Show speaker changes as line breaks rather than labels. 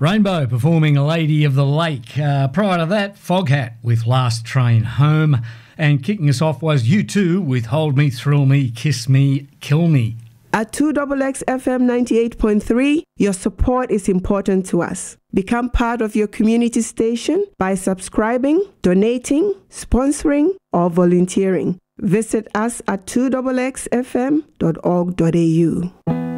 Rainbow performing Lady of the Lake. Prior to that, Foghat with Last Train Home. And kicking us off was U2 with Hold Me, Thrill Me, Kiss Me, Kill Me.
At 2XX FM 98.3, your support is important to us. Become part of your community station by subscribing, donating, sponsoring, or volunteering. Visit us at 2XXFM.org.au.